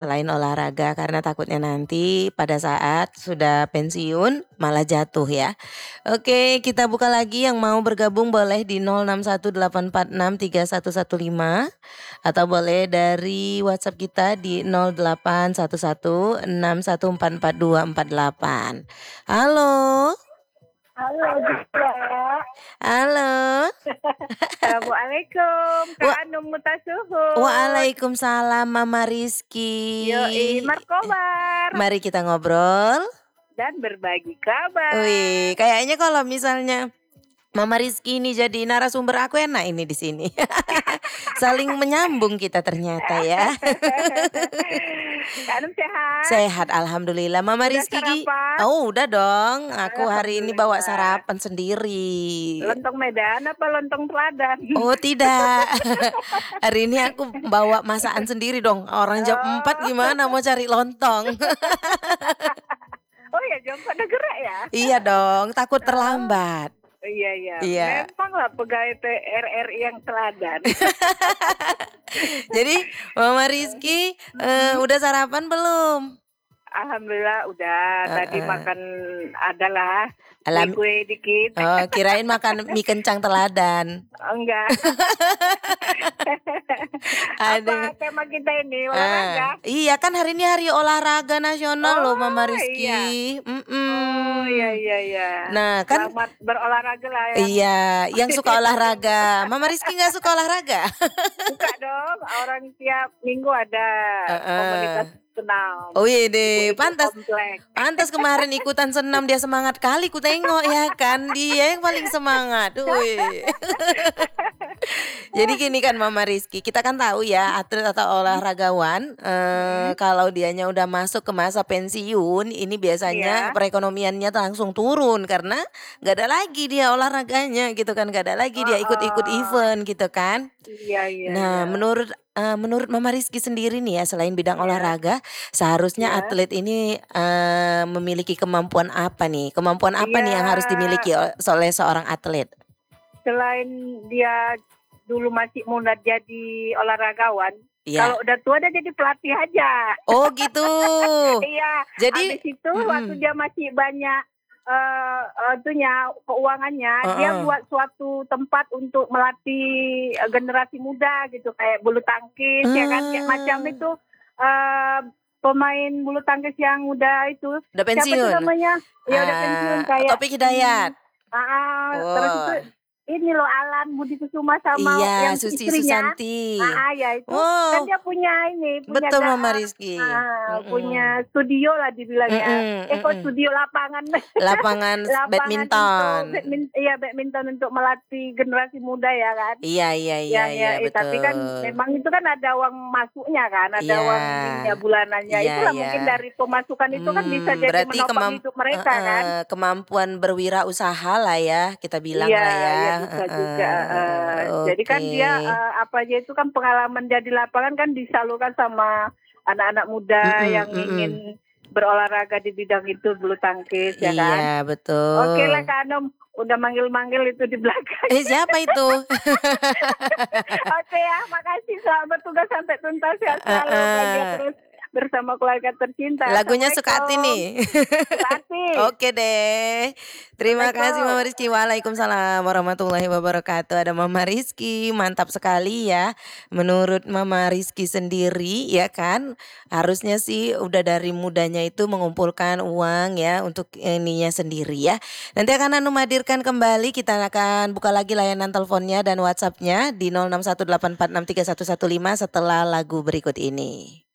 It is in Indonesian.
selain olahraga karena takutnya nanti pada saat sudah pensiun malah jatuh ya. Oke, kita buka lagi yang mau bergabung boleh di 0618463115 atau boleh dari WhatsApp kita di 081161444248. Halo. Halo juga. Halo. Assalamualaikum Kak Anum Mutasuhun. Waalaikumsalam Mama Rizky. Yoi, markobar. Mari kita ngobrol Dan berbagi kabar. Wih, kayaknya kalau misalnya Mama Rizky ini jadi narasumber aku enak ini di sini. Saling menyambung kita ternyata ya. Kak Anum sehat? Sehat alhamdulillah. Mama Udah Rizky sarapan? Oh, udah dong. Aku hari ini bawa Alhamdulillah. sarapan sendiri. Lontong Medan apa lontong teladan? Oh, tidak. Hari ini aku bawa masakan sendiri dong. Orang jam 4 gimana mau cari lontong? Oh ya, jam pada gerak ya? Iya dong, takut terlambat. Iya. Iya. Memang lah pegawai RRI yang teladan. Jadi Mama Rizky udah sarapan belum? Alhamdulillah udah. Tadi makan adalah kue dikit. Oh, kirain makan mie kencang teladan. Enggak. Apa tema kita ini, olahraga? Iya kan hari ini hari olahraga nasional loh Mama Rizky. Iya. Oh iya. Nah kan selamat berolahraga lah ya. Iya, yang suka olahraga. Mama Rizky nggak suka olahraga? Suka dong, orang tiap minggu ada komunitas senam. Oh iya deh, pantas. Komplek. Pantas kemarin ikutan senam dia semangat kali, ku tengok ya kan, dia yang paling semangat. Wih. Jadi gini kan Mama Rizky, kita kan tahu ya atlet atau olahragawan kalau dianya udah masuk ke masa pensiun, ini biasanya perekonomiannya langsung turun karena nggak ada lagi dia olahraganya gitu kan, nggak ada lagi dia ikut-ikut event gitu kan. Iya. Nah, menurut Mama Rizky sendiri nih ya, selain bidang olahraga, seharusnya atlet ini memiliki kemampuan apa nih? Kemampuan apa nih yang harus dimiliki oleh seorang atlet? Selain dia dulu masih muda jadi olahragawan, kalau udah tua dia jadi pelatih aja. Oh gitu. Iya. Jadi habis itu waktu dia masih banyak keuangannya, dia buat suatu tempat untuk melatih generasi muda gitu, kayak bulu tangkis ya kan, kayak macam itu pemain bulu tangkis yang udah itu udah pensiun. Siapa itu namanya? Ya udah pensiun kayak Taufik Hidayat. Terus itu ini loh Alan Budi Kusuma sama yang Susi istrinya. Susanti. Ya itu kan dia punya Betul Mama Rizky. Punya studio lah dibilangnya. Kok studio lapangan badminton. Badminton untuk melatih generasi muda ya kan. Iya, betul. Tapi kan memang itu kan ada uang masuknya kan, ada uang bulanannya. Itulah mungkin dari pemasukan itu kan bisa jadi menopang hidup mereka kan. Kemampuan berwirausaha lah ya, kita bilang lah ya. Bisa juga. Jadi kan dia apa aja itu kan pengalaman jadi lapangan kan disalurkan sama anak-anak muda yang ingin berolahraga di bidang itu, bulu tangkis ya kan. Iya betul. Oke lah Kak Anom, udah manggil-manggil itu di belakang. Siapa itu? Oke ya, makasih, selamat bertugas sampai tuntas ya, selalu bahagia terus bersama keluarga tercinta. Lagunya Sukati nih. Sukati. Oke deh. Terima kasih Mama Rizky. Waalaikumsalam warahmatullahi wabarakatuh. Ada Mama Rizky, mantap sekali ya. Menurut Mama Rizky sendiri ya kan, harusnya sih udah dari mudanya itu mengumpulkan uang ya untuk ininya sendiri ya. Nanti akan Anum hadirkan kembali, kita akan buka lagi layanan teleponnya dan WhatsAppnya di 0618463115 setelah lagu berikut ini.